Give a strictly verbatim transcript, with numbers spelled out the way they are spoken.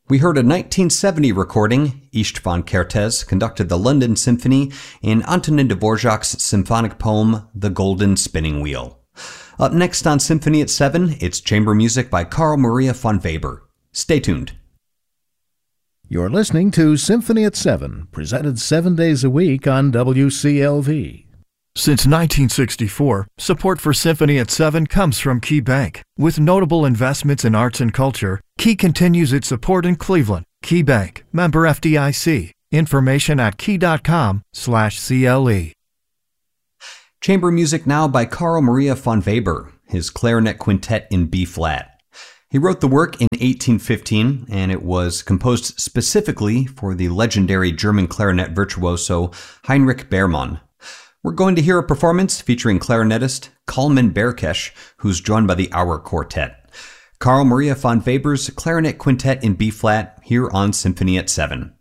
We heard a nineteen seventy recording. Istvan Kertész conducted the London Symphony in Antonin Dvorak's symphonic poem, The Golden Spinning Wheel. Up next on Symphony at seven, it's chamber music by Carl Maria von Weber. Stay tuned. You're listening to Symphony at seven, presented seven days a week on W C L V. Since nineteen sixty-four, support for Symphony at seven comes from Key Bank. With notable investments in arts and culture, Key continues its support in Cleveland. Key Bank, member F D I C. Information at key.com slash CLE. Chamber music now by Carl Maria von Weber, his clarinet quintet in B-flat. He wrote the work in eighteen fifteen, and it was composed specifically for the legendary German clarinet virtuoso Heinrich Beermann. We're going to hear a performance featuring clarinetist Kalman Berkesh, who's joined by the Auer Quartet. Carl Maria von Weber's Clarinet Quintet in B-flat here on Symphony at seven.